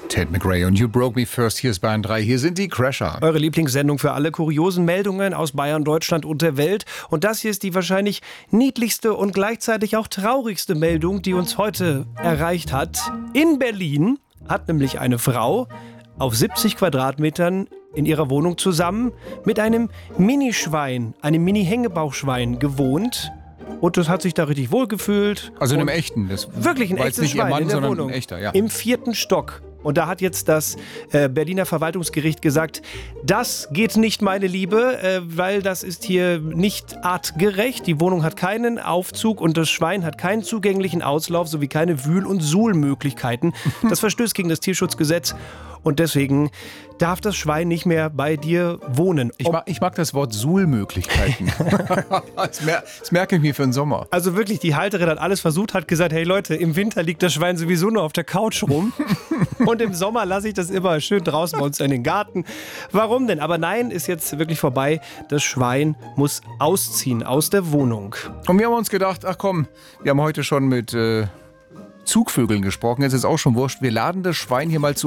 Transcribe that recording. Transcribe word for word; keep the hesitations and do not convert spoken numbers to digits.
Tate McRae und You Broke Me First. Hier ist Bayern drei. Hier sind die Crasher. Eure Lieblingssendung für alle kuriosen Meldungen aus Bayern, Deutschland und der Welt. Und das hier ist die wahrscheinlich niedlichste und gleichzeitig auch traurigste Meldung, die uns heute erreicht hat. In Berlin hat nämlich eine Frau auf siebzig Quadratmetern in ihrer Wohnung zusammen mit einem Minischwein, einem Mini-Hängebauchschwein gewohnt. Und das hat sich da richtig wohlgefühlt. Also in einem Und echten. Das wirklich ein war echtes jetzt nicht ihr Schwein Mann, in der sondern Wohnung. ein echter, ja. Im vierten Stock. Und da hat jetzt das äh, Berliner Verwaltungsgericht gesagt, das geht nicht, meine Liebe, äh, weil das ist hier nicht artgerecht. Die Wohnung hat keinen Aufzug und das Schwein hat keinen zugänglichen Auslauf sowie keine Wühl- und Suhlmöglichkeiten. Das verstößt gegen das Tierschutzgesetz und deswegen darf das Schwein nicht mehr bei dir wohnen. Ich mag, ich mag das Wort Suhlmöglichkeiten. das, mer- das merke ich mir für den Sommer. Also wirklich, die Halterin hat alles versucht, hat gesagt, hey Leute, im Winter liegt das Schwein sowieso nur auf der Couch rum. Und im Sommer lasse ich das immer schön draußen bei uns in den Garten. Warum denn? Aber nein, ist jetzt wirklich vorbei. Das Schwein muss ausziehen aus der Wohnung. Und wir haben uns gedacht, ach komm, wir haben heute schon mit äh, Zugvögeln gesprochen. Jetzt ist auch schon wurscht. Wir laden das Schwein hier mal zu